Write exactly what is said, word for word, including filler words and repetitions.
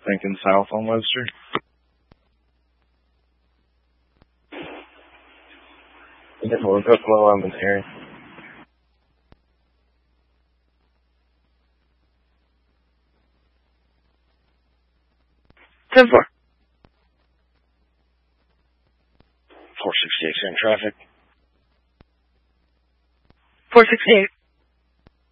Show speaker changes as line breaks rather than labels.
Thinking south on Webster. Just woke up while I'm in here. ten four. four sixty-six in traffic.
four sixty-eight.